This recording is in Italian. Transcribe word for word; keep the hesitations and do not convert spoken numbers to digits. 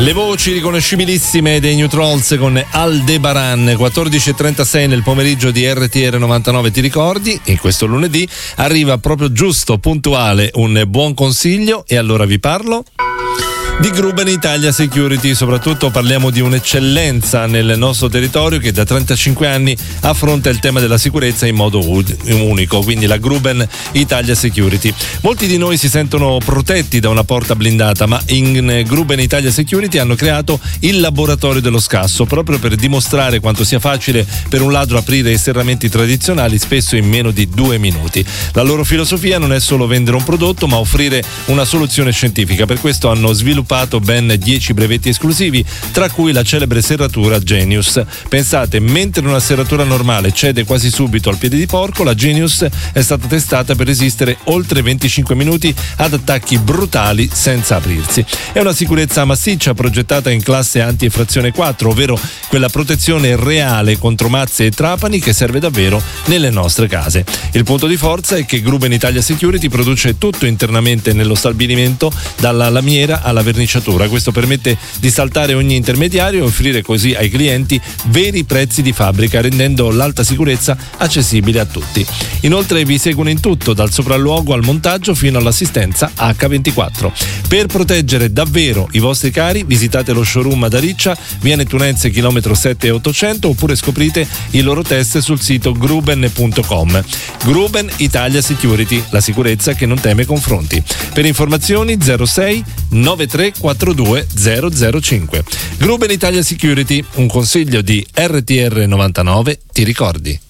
Le voci riconoscibilissime dei New Trolls con Aldebaran, quattordici e trentasei nel pomeriggio di R T R novantanove, ti ricordi? In questo lunedì arriva proprio giusto, puntuale, un buon consiglio, e allora vi parlo di Gruben Italia Security. Soprattutto parliamo di un'eccellenza nel nostro territorio che da trentacinque anni affronta il tema della sicurezza in modo unico, quindi la Gruben Italia Security. Molti di noi si sentono protetti da una porta blindata, ma in Gruben Italia Security hanno creato il laboratorio dello scasso, proprio per dimostrare quanto sia facile per un ladro aprire i serramenti tradizionali, spesso in meno di due minuti. La loro filosofia non è solo vendere un prodotto, ma offrire una soluzione scientifica. Per questo hanno sviluppato ben dieci brevetti esclusivi, tra cui la celebre serratura Genius. Pensate, mentre una serratura normale cede quasi subito al piede di porco, la Genius è stata testata per resistere oltre venticinque minuti ad attacchi brutali senza aprirsi. È una sicurezza massiccia progettata in classe anti-effrazione quattro, ovvero quella protezione reale contro mazze e trapani che serve davvero nelle nostre case. Il punto di forza è che Gruben Italia Security produce tutto internamente nello stabilimento, dalla lamiera alla verniciatura. Questo permette di saltare ogni intermediario e offrire così ai clienti veri prezzi di fabbrica, rendendo l'alta sicurezza accessibile a tutti. Inoltre vi seguono in tutto, dal sopralluogo al montaggio fino all'assistenza acca ventiquattro. Per proteggere davvero i vostri cari, visitate lo showroom ad Ariccia, via Nettunense chilometro sette e ottocento, oppure scoprite i loro test sul sito gruben punto com. Gruben Italia Security, la sicurezza che non teme confronti. Per informazioni zero sei nove tre quattro due zero zero cinque. Gruben Italia Security, un consiglio di R T R novantanove, ti ricordi?